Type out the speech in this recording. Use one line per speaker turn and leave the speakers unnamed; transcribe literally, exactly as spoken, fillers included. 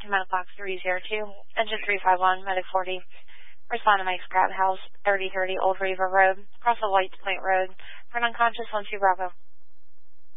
to Medic Box three zero two, Engine three five one, Medic forty. Respond to Mike's Grab House, thirty thirty Old River Road, across the White Point Road, for an unconscious one two Bravo.